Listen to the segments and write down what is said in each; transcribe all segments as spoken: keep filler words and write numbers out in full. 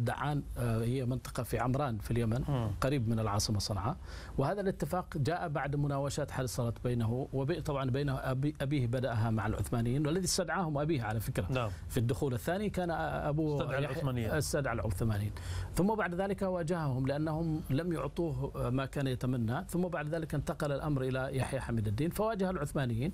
دعان هي منطقة في عمران في اليمن قريب من العاصمة صنعاء، وهذا الاتفاق جاء بعد مناوشات حصلت بينه وطبعا بينه أبيه بدأها مع العثمانيين، والذي استدعاهم أبيه على فكرة نعم. في الدخول الثاني كان أبوه استدعى العثمانيين استدعى العثمانيين ثم بعد ذلك واجههم لأنهم لم يعطوه ما كان يتمنى، ثم بعد ذلك انتقل الأمر إلى يحيى حميد الدين فواجه العثمانيين،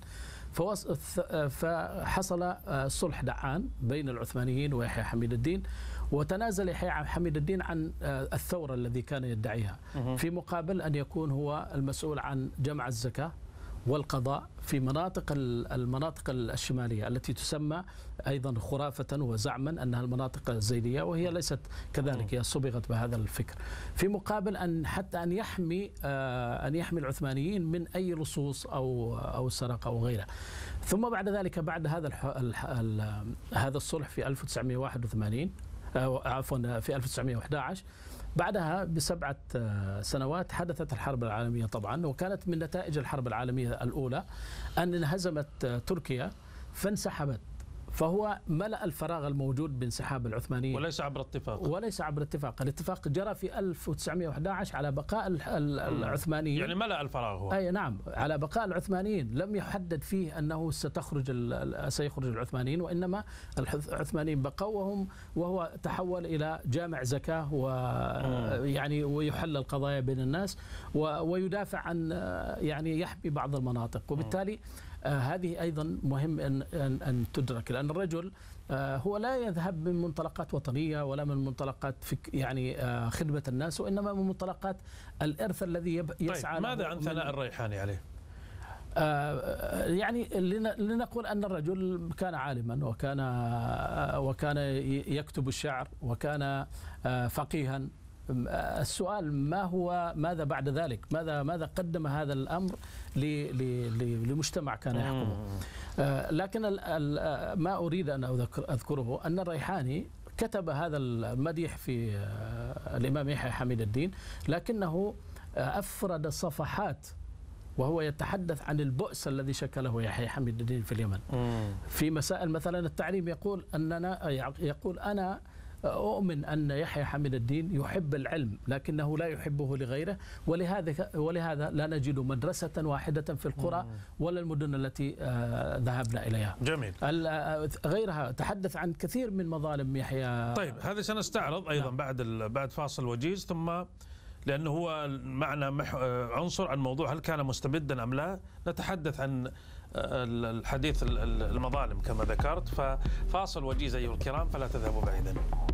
فحصل صلح دعان بين العثمانيين ويحيى حميد الدين، وتنازل يحيى حميد الدين عن الثورة الذي كان يدعيها في مقابل أن يكون هو المسؤول عن جمع الزكاة والقضاء في مناطق المناطق الشمالية التي تسمى أيضا خرافة وزعما أنها المناطق الزيدية، وهي ليست كذلك، هي صبغت بهذا الفكر في مقابل أن حتى أن يحمي أن يحمي العثمانيين من أي لصوص أو أو سرقة أو غيره. ثم بعد ذلك بعد هذا هذا الصلح في ألف وتسعمئة وواحد وثمانين عفوا في ألف وتسعمئة وأحد عشر، بعدها بسبعة سنوات حدثت الحرب العالمية طبعا، وكانت من نتائج الحرب العالمية الأولى أن انهزمت تركيا فانسحبت، فهو ملأ الفراغ الموجود بانسحاب العثمانيين وليس عبر اتفاق وليس عبر اتفاق الاتفاق جرى في ألف وتسعمئة وأحد عشر على بقاء العثمانيين، يعني ملأ الفراغ هو أي نعم على بقاء العثمانيين، لم يحدد فيه أنه ستخرج سيخرج العثمانيين، وإنما العثمانيين بقوا وهم وهو تحول إلى جامع زكاة ويعني ويحل القضايا بين الناس ويدافع عن يعني يحمي بعض المناطق، وبالتالي آه هذه أيضا مهم أن, أن, أن تدرك، لأن الرجل آه هو لا يذهب من منطلقات وطنية ولا من منطلقات فك يعني آه خدمة الناس، وإنما من منطلقات الإرث الذي يسعى. طيب ماذا عن ثناء الريحاني عليه؟ آه يعني لنقول أن الرجل كان عالما وكان آه وكان يكتب الشعر وكان آه فقيها. السؤال ما هو ماذا بعد ذلك؟ ماذا ماذا قدم هذا الأمر لمجتمع كان يحكمه؟ لكن ما أريد أن أذكره أن الريحاني كتب هذا المديح في الإمام يحيى حميد الدين، لكنه أفرد صفحات وهو يتحدث عن البؤس الذي شكله يحيى حميد الدين في اليمن في مسائل مثلا التعليم. يقول أننا يقول أنا أؤمن أن يحيى حميد الدين يحب العلم لكنه لا يحبه لغيره، ولهذا ولهذا لا نجد مدرسة واحدة في القرى ولا المدن التي ذهبنا إليها. جميل. غيرها تحدث عن كثير من مظالم يحيى. طيب هذا سنستعرض أيضا نعم. بعد بعد فاصل وجيز، ثم لأنه هو معنا عنصر عن موضوع هل كان مستبدا أم لا، نتحدث عن الحديث المظالم كما ذكرت. ففاصل وجيز أيها الكرام، فلا تذهبوا بعيدا.